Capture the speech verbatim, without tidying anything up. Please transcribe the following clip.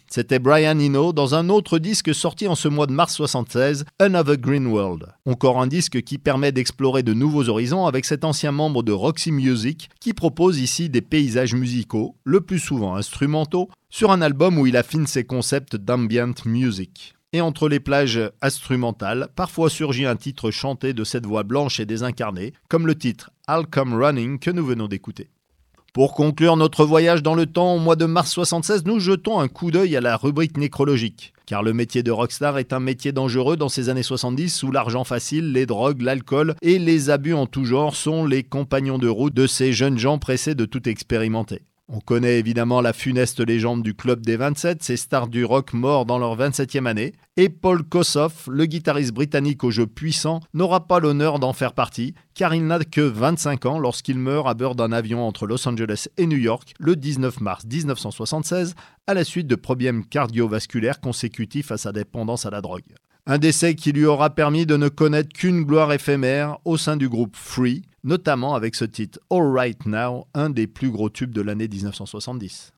C'était Brian Eno dans un autre disque sorti en ce mois de mars soixante-seize, Another Green World. Encore un disque qui permet d'explorer de nouveaux horizons avec cet ancien membre de Roxy Music qui propose ici des paysages musicaux, le plus souvent instrumentaux, sur un album où il affine ses concepts d'ambient music. Et entre les plages instrumentales, parfois surgit un titre chanté de cette voix blanche et désincarnée, comme le titre I'll Come Running que nous venons d'écouter. Pour conclure notre voyage dans le temps au mois de mars soixante-seize, nous jetons un coup d'œil à la rubrique nécrologique. Car le métier de rockstar est un métier dangereux dans ces années soixante-dix où l'argent facile, les drogues, l'alcool et les abus en tout genre sont les compagnons de route de ces jeunes gens pressés de tout expérimenter. On connaît évidemment la funeste légende du Club des vingt-sept, ces stars du rock morts dans leur vingt-septième année, et Paul Kossoff, le guitariste britannique au jeu puissant, n'aura pas l'honneur d'en faire partie, car il n'a que vingt-cinq ans lorsqu'il meurt à bord d'un avion entre Los Angeles et New York le dix-neuf mars dix-neuf cent soixante-seize, à la suite de problèmes cardiovasculaires consécutifs à sa dépendance à la drogue. Un décès qui lui aura permis de ne connaître qu'une gloire éphémère au sein du groupe Free, notamment avec ce titre All Right Now, un des plus gros tubes de l'année dix-neuf cent soixante-dix.